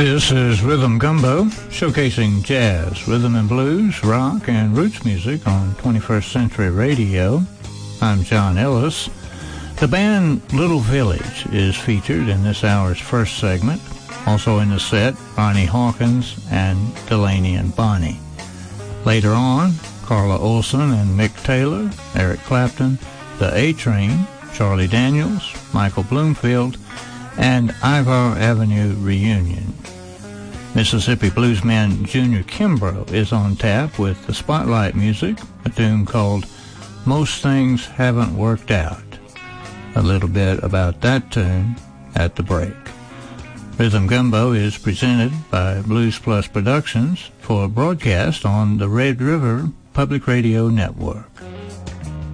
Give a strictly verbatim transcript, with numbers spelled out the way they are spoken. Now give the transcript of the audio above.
This is Rhythm Gumbo, showcasing jazz, rhythm and blues, rock, and roots music on twenty-first Century Radio. I'm John Ellis. The band Little Village is featured in this hour's first segment. Also in the set, Barney Hawkins and Delaney and Bonnie. Later on, Carla Olson and Mick Taylor, Eric Clapton, The A-Train, Charlie Daniels, Michael Bloomfield, and Ivar Avenue Reunion. Mississippi bluesman Junior Kimbrough is on tap with the Spotlight music, a tune called Most Things Haven't Worked Out. A little bit about that tune at the break. Rhythm Gumbo is presented by Blues Plus Productions for broadcast on the Red River Public Radio Network.